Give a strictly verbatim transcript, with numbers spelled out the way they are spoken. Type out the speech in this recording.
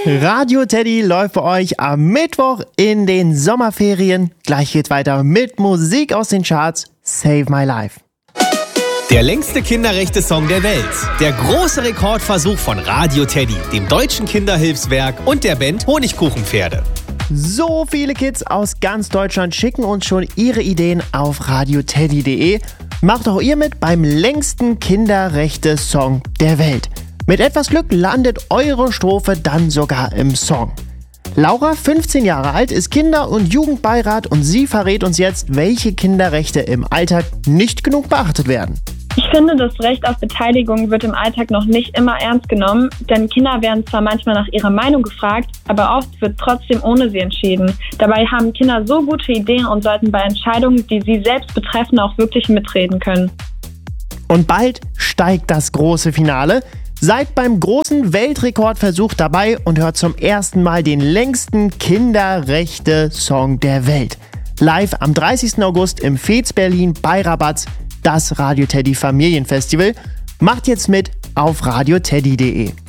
Radio Teddy läuft bei euch am Mittwoch in den Sommerferien. Gleich geht's weiter mit Musik aus den Charts. Save My Life. Der längste Kinderrechte-Song der Welt. Der große Rekordversuch von Radio Teddy, dem deutschen Kinderhilfswerk und der Band Honigkuchenpferde. So viele Kids aus ganz Deutschland schicken uns schon ihre Ideen auf radioteddy punkt de. Macht auch ihr mit beim längsten Kinderrechte-Song der Welt. Mit etwas Glück landet eure Strophe dann sogar im Song. Laura, fünfzehn Jahre alt, ist Kinder- und Jugendbeirat und sie verrät uns jetzt, welche Kinderrechte im Alltag nicht genug beachtet werden. Ich finde, das Recht auf Beteiligung wird im Alltag noch nicht immer ernst genommen, denn Kinder werden zwar manchmal nach ihrer Meinung gefragt, aber oft wird trotzdem ohne sie entschieden. Dabei haben Kinder so gute Ideen und sollten bei Entscheidungen, die sie selbst betreffen, auch wirklich mitreden können. Und bald steigt das große Finale. Seid beim großen Weltrekordversuch dabei und hört zum ersten Mal den längsten Kinderrechte-Song der Welt. Live am dreißigsten August im Fez Berlin bei Rabatz, das Radio Teddy Familienfestival. Macht jetzt mit auf radioteddy punkt de.